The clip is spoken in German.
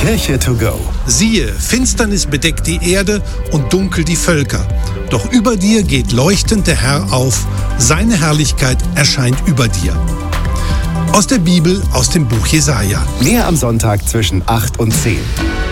Kirche to go. Siehe, Finsternis bedeckt die Erde und dunkel die Völker. Doch über dir geht leuchtend der Herr auf, seine Herrlichkeit erscheint über dir. Aus der Bibel, aus dem Buch Jesaja. Mehr am Sonntag zwischen 8 und 10.